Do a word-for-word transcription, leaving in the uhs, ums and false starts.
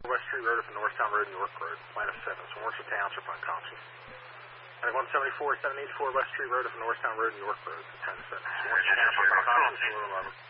West Street Road from Northtown Road, New York Road. Plaintiff seven, Swarthmore Township, unconscious. And one seventy-four, seven eighty-four West Street Road from Northtown Road, New York Road. ten seven, Swarthmore Township, unconscious.